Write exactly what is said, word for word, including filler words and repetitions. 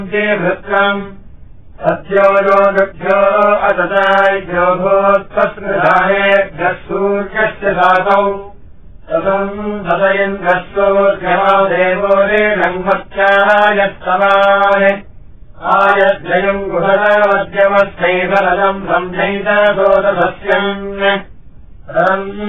वृत्रम् सत्यो योगभ्यो अतताभ्यो भूत्वस्मृधानेभ्यः सूर्यस्य दातौ ततम् तदयन्द्रस्तोर्यमा देवो रेणङ्मत्यायत्तमान् आयद्वयम् गुहरामध्यमस्थैवलम् ब्रह्मैतदोदसस्यम्